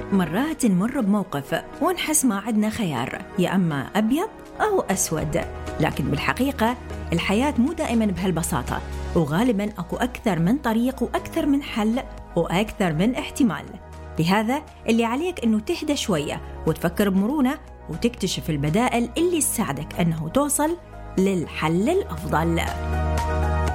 مرات نمر بموقف ونحس ما عندنا خيار، يا أما أبيض أو أسود، لكن بالحقيقة الحياة مو دائما بهالبساطة، وغالبا أكو أكثر من طريق وأكثر من حل وأكثر من احتمال. لهذا اللي عليك أنه تهدى شوية وتفكر بمرونة وتكتشف البدائل اللي تساعدك أنه توصل للحل الأفضل.